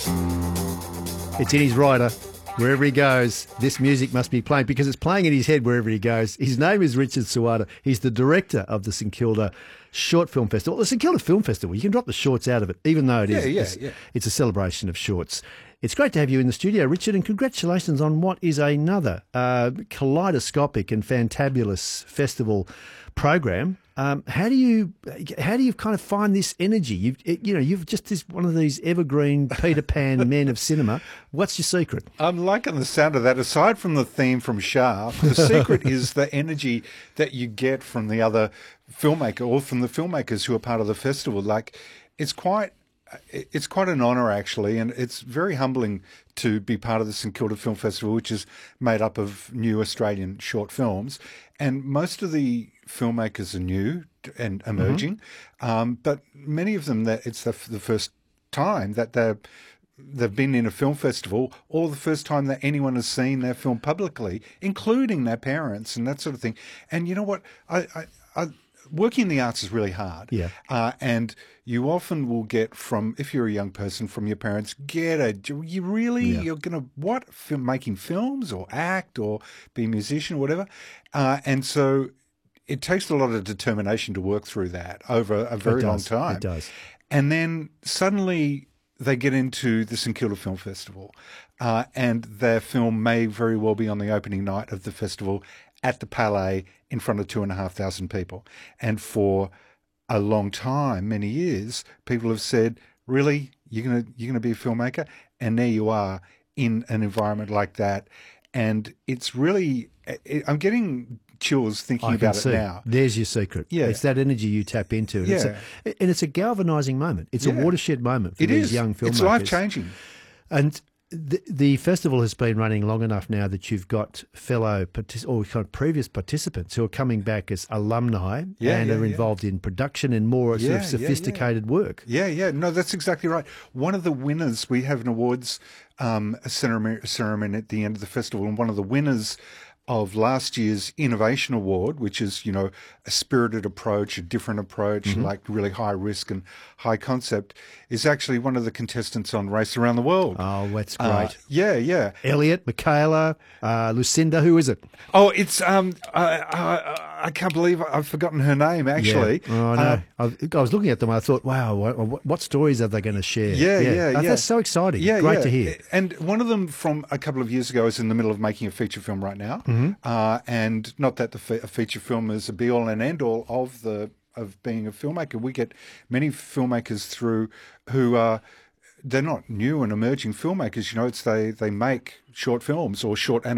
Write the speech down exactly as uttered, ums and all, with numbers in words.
It's in his rider. Wherever he goes, this music must be playing because it's playing in his head wherever he goes. His name is Richard Suata. He's the director of the St Kilda Short Film Festival. The St Kilda Film Festival, you can drop the shorts out of it, even though it is yeah, yeah, it's, yeah. it's a celebration of shorts. It's great to have you in the studio, Richard, and congratulations on what is another uh, kaleidoscopic and fantabulous festival program. Um, how do you how do you kind of find this energy? You've it, you know you've just this one of these evergreen Peter Pan men of cinema. What's your secret? I'm liking the sound of that. Aside from the theme from Shaft, the secret is the energy that you get from the other filmmaker or from the filmmakers who are part of the festival. Like, it's quite it's quite an honour actually, and it's very humbling to be part of the St Kilda Film Festival, which is made up of new Australian short films, and most of the filmmakers are new and emerging, mm-hmm. um, but many of them that it's the, the first time that they're they've been in a film festival, or the first time that anyone has seen their film publicly, including their parents and that sort of thing. And you know what? I, I, I working in the arts is really hard. Yeah. Uh, and you often will get from, if you're a young person, from your parents, get a, you really, yeah. you're going to, what, film, making films or act or be a musician or whatever. Uh, and so it takes a lot of determination to work through that over a very long time. It does. And then suddenly they get into the St Kilda Film Festival, uh, and their film may very well be on the opening night of the festival at the Palais in front of two and a half thousand people. And for a long time, many years, people have said, really, you're gonna you're gonna be a filmmaker? And there you are in an environment like that. And it's really, it, I'm getting chills thinking I about can see. it now. There's your secret. Yeah. It's that energy you tap into. And, yeah. it's, a, and it's a galvanising moment. It's yeah. a watershed moment for it these is. young filmmakers. It's life-changing. And the, the festival has been running long enough now that you've got fellow partic- or kind of previous participants who are coming back as alumni yeah, and yeah, are yeah. involved in production and more yeah, sort of sophisticated yeah, yeah. work. Yeah, yeah. No, that's exactly right. One of the winners, we have an awards um, ceremony, ceremony at the end of the festival, and one of the winners of last year's Innovation Award, which is, you know, a spirited approach, a different approach, mm-hmm. like really high risk and high concept, is actually one of the contestants on Race Around the World. Oh, that's great. Uh, yeah, yeah. Elliot, Michaela, uh, Lucinda, who is it? Oh, it's, um, I, I, I can't believe I've forgotten her name, actually. Yeah. Oh, I know. Uh, I, I was looking at them and I thought, wow, what, what stories are they going to share? Yeah, yeah, yeah. Oh, that's so exciting. Yeah, Great yeah. to hear. And one of them from a couple of years ago is in the middle of making a feature film right now. Mm-hmm. Uh, and not that the fe- a feature film is a be-all and end-all of the of being a filmmaker. We get many filmmakers through who are, they're not new and emerging filmmakers. You know, it's they, they make short films or short